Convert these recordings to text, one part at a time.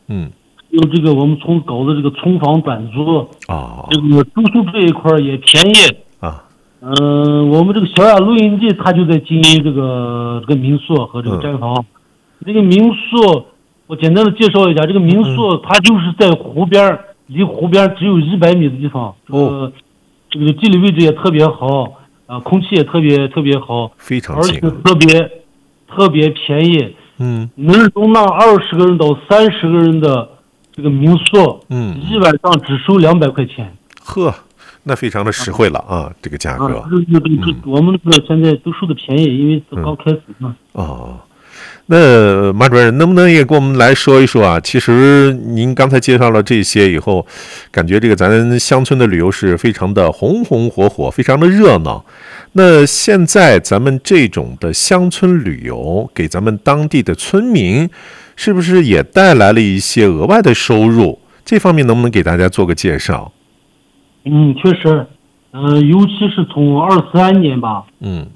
有这个我们村搞的这个村房短租这个住宿这一块也便宜我们这个小雅露营地，它就在经营这个民宿和这个毡房。这个民宿我简单的介绍一下，这个民宿它就是在湖边，离湖边只有100米的地方。这个地理位置也特别好空气也特别好， 非常近， 而且特别便宜。能容纳20个人到30个人的这个民宿，一晚上只收200块钱。 呵，那非常的实惠了啊，这个价格。 我们现在都收的便宜，因为刚开始嘛。 那马主任能不能也跟我们来说一说啊？其实您刚才介绍了这些以后，感觉这个咱乡村的旅游是非常的红红火火，非常的热闹。那现在咱们这种的乡村旅游，给咱们当地的村民，是不是也带来了一些额外的收入？这方面能不能给大家做个介绍？ 确实，尤其是从23年吧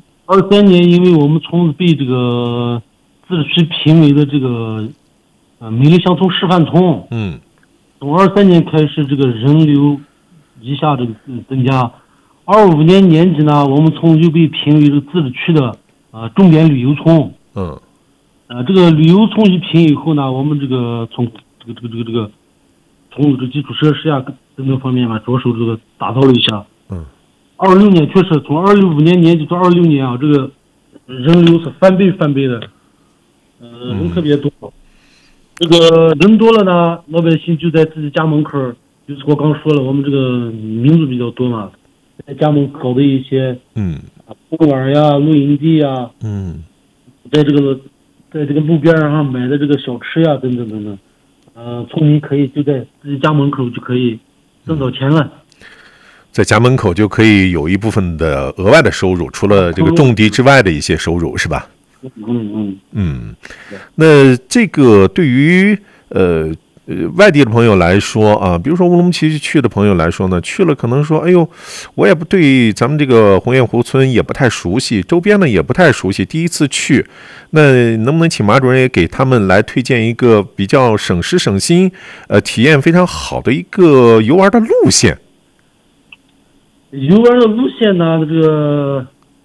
，23年，因为我们村子被这个自治区评为的这个美丽乡村示范村，从23年开始，这个人流一下这个增加，25年年底呢，我们村就被评为这个自治区的重点旅游村。这个旅游村一评以后呢，我们这个从这个从这个基础设施等等方面嘛，着手这个打造了一下。26年确实从25年年底到26年这个人流是翻倍的。人特别多，这个人多了呢，老百姓就在自己家门口，就是我刚说了，我们这个民族比较多嘛，在家门口的一些公园呀、露营地呀，在这个路边上买的这个小吃呀，等等，村民可以就在自己家门口就可以挣到钱了。 在家门口就可以有一部分的额外的收入，除了这个种地之外的一些收入，是吧？那这个对于外地的朋友来说啊，比如说乌鲁木齐去的朋友来说呢，去了可能说，哎呦，我也不对咱们这个红雁湖村也不太熟悉，周边呢也不太熟悉，第一次去，那能不能请马主任也给他们来推荐一个比较省时省心，体验非常好的一个游玩的路线？ 游玩的路线呢，这个。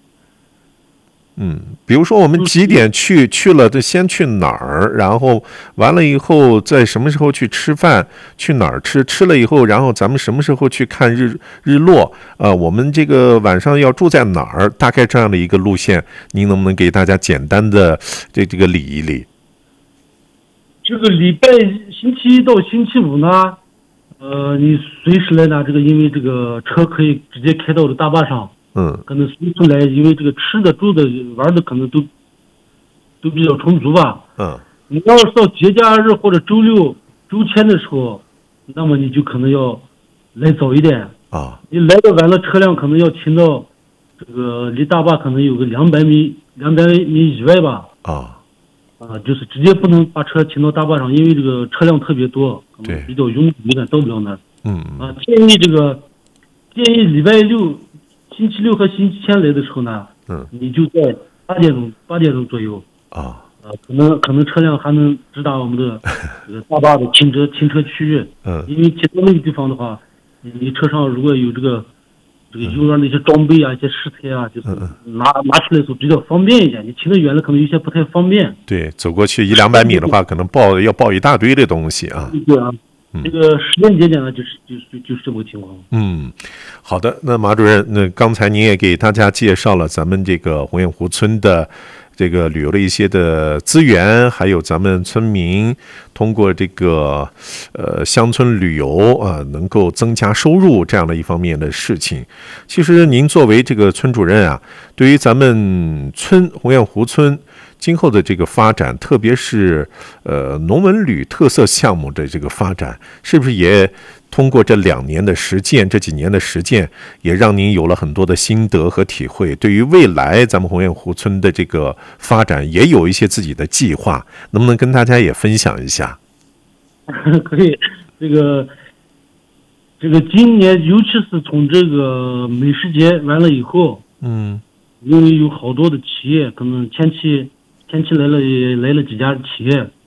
比如说我们几点去了，这先去哪儿，然后完了以后在什么时候去吃饭，去哪儿吃了以后，然后咱们什么时候去看日落我们这个晚上要住在哪儿，大概这样的一个路线，您能不能给大家简单的这个理一理？ 这个礼拜星期一到星期五呢，你随时来拿这个，因为这个车可以直接开到这大坝上。可能随时来，因为这个吃的、住的、玩的可能都比较充足吧。你要是到节假日或者周六、周天的时候，那么你就可能要来早一点你来的晚了，车辆可能要停到这个离大坝可能有个200米以外吧。就是直接不能把车停到大坝上，因为这个车辆特别多，比较拥挤，到不了那儿。建议礼拜六。星期六和星期天来的时候呢，你就在8点钟左右可能车辆还能直达我们的这个大坝的停车区域。因为停到那个地方的话，你车上如果有这个游玩的一些装备一些食材就是拿出来的时候比较方便一点。你停得远了，可能有些不太方便。 对，走过去100-200米的话，可能要抱一大堆的东西啊。 对啊。这个时间节点呢，就是这么个情况。 好的，那马主任，那刚才您也给大家介绍了咱们这个红雁湖村的这个旅游的一些的资源，还有咱们村民通过这个乡村旅游能够增加收入这样的一方面的事情。其实您作为这个村主任啊，对于咱们红雁湖村今后的这个发展，特别是农文旅特色项目的这个发展，是不是也通过这2年的实践，这几年的实践，也让您有了很多的心得和体会？对于未来咱们红雁湖村的这个发展，也有一些自己的计划，能不能跟大家也分享一下？ 可以，这个今年，尤其是从这个美食节完了以后，因为有好多的企业，可能前期来了几家企业，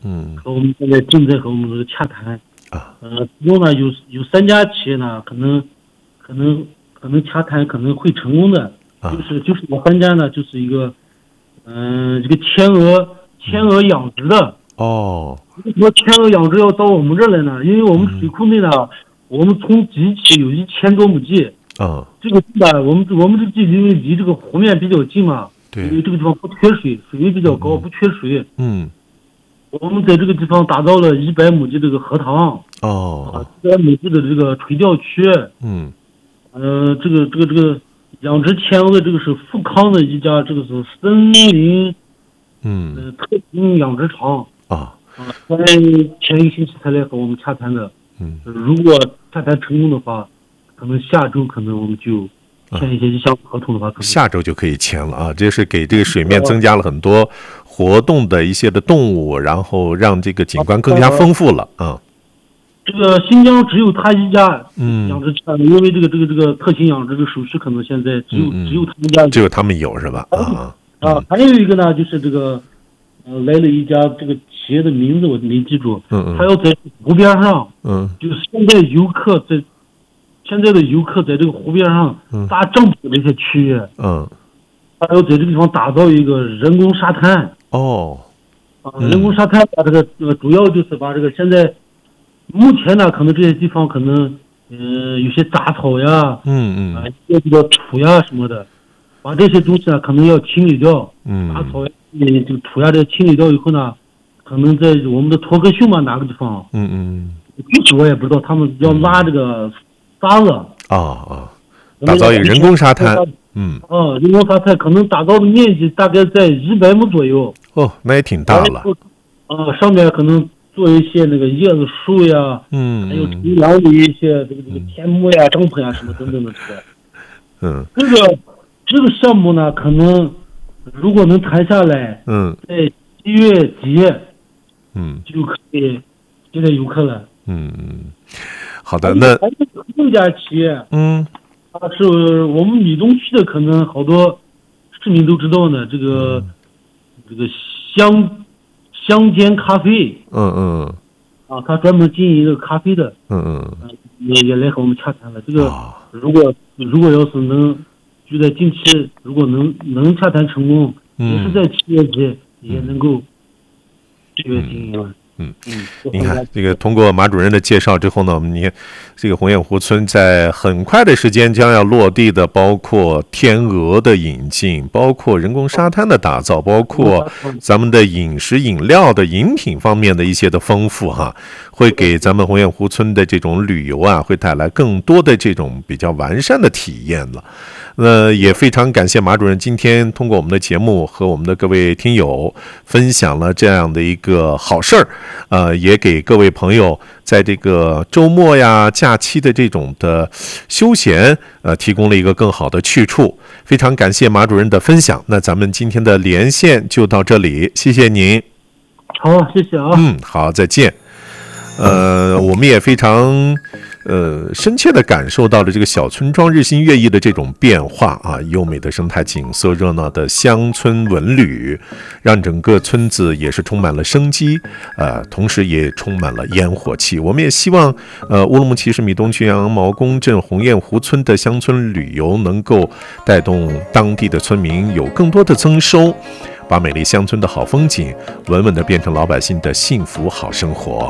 和我们现在正在和我们这个洽谈其中呢有3家企业呢，可能洽谈可能会成功的，就是我3家呢，就是一个这个天鹅养殖的。为什么天鹅养殖要到我们这儿来呢？因为我们水库内呢，我们从集起有1000多亩地。这个地呢，我们这个地因为离这个湖面比较近嘛，因为这个地方不缺水，水位比较高，不缺水。我们在这个地方打造了100亩的这个荷塘。100亩的这个垂钓区。这个养殖天鹅的这个是富康的一家，这个是森林特型养殖场。在前1个星期才来和我们洽谈的。如果洽谈成功的话，可能下周可能我们就签一些项目合同的话，可能下周就可以签了啊！这是给这个水面增加了很多活动的一些的动物，然后让这个景观更加丰富了啊。 这个新疆只有他一家养殖场，因为这个特型养殖的手续可能现在只有他们家， 只有他们有是吧？ 还有一个呢，就是这个来了一家，这个企业的名字我没记住，他要在湖边上，就是现在的游客在这个湖边上搭帐篷的一些区域，他要在这个地方打造一个人工沙滩。人工沙滩把这个主要就是把这个现在目前呢，可能这些地方可能有些杂草呀，一些这个土呀什么的，把这些东西呢可能要清理掉，杂草呀，这个土呀这清理掉以后呢，可能在我们的脱壳秀嘛哪个地方，具体我也不知道，他们要拉这个沙子打造一个人工沙滩。 人工沙滩可能打造的面积大概在100亩左右。 那也挺大了。 上面可能做一些那个叶子树呀，还有城廊里一些这个天幕呀、帐篷呀什么等等的这个。这个项目呢，可能如果能谈下来，在7月底，就可以接待游客了。 好的，那这家企业，它是我们米东区的，可能好多市民都知道呢。这个乡间咖啡，他专门经营一个咖啡的，也来和我们洽谈了。这个如果要是能就在近期，如果能洽谈成功，也是在7月底也能够7月经营了。 你看这个通过马主任的介绍之后呢，我们你看这个鸿雁湖村在很快的时间将要落地的，包括天鹅的引进，包括人工沙滩的打造，包括咱们的饮食饮料的饮品方面的一些的丰富会给咱们鸿雁湖村的这种旅游会带来更多的这种比较完善的体验了。也非常感谢马主任今天通过我们的节目和我们的各位听友分享了这样的一个好事儿，也给各位朋友在这个周末呀、假期的这种的休闲，提供了一个更好的去处。非常感谢马主任的分享。那咱们今天的连线就到这里，谢谢您。 好，谢谢啊。 好，再见。我们也非常深切地感受到了这个小村庄日新月异的这种变化优美的生态景色，热闹的乡村文旅，让整个村子也是充满了生机，同时也充满了烟火气。我们也希望乌鲁木齐市米东区羊毛公镇鸿雁湖村的乡村旅游能够带动当地的村民有更多的增收，把美丽乡村的好风景稳稳地变成老百姓的幸福好生活。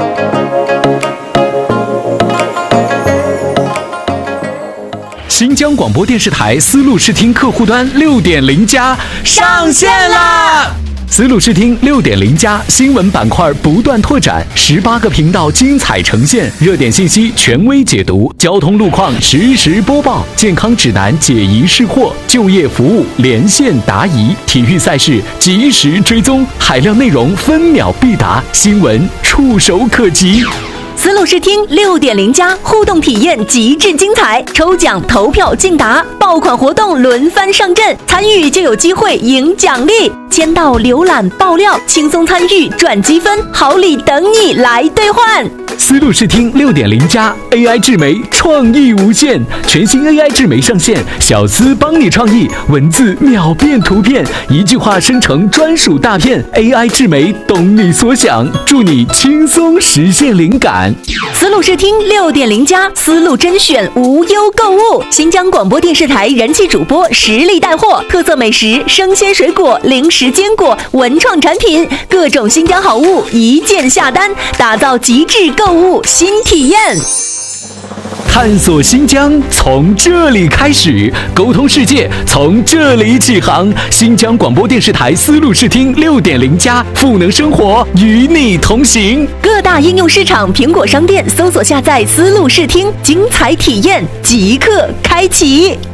新疆广播电视台丝路视听客户端6.0加上线啦！丝路视听6.0加新闻板块不断拓展，18个频道精彩呈现，热点信息权威解读，交通路况实时播报，健康指南解疑释惑，就业服务连线答疑，体育赛事及时追踪，海量内容分秒必达，新闻触手可及。 丝路视听6.0加互动体验极致精彩，抽奖投票竞答，爆款活动轮番上阵，参与就有机会赢奖励，签到浏览爆料，轻松参与赚积分，好礼等你来兑换。 思路视听6.0+， AI 智媒创意无限，全新 AI 智媒上线，小思帮你创意，文字秒变图片，一句话生成专属大片， AI 智媒懂你所想，助你轻松实现灵感。 思路视听6.0+，思路甄选无忧购物，新疆广播电视台人气主播实力带货，特色美食、生鲜水果、零食坚果、文创产品，各种新疆好物一键下单，打造极致购物新体验。 探索新疆从这里开始，沟通世界从这里起航。新疆广播电视台思路视听6.0+，赋能生活，与你同行。 各大应用市场、苹果商店搜索下载思路视听，精彩体验即刻开启。